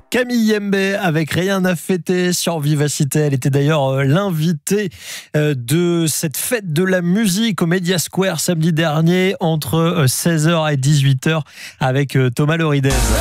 Camille Yembe avec Rien à fêter sur Vivacité. Elle était d'ailleurs l'invitée de cette fête de la musique au Media Square samedi dernier entre 16h et 18h avec Thomas Loridez.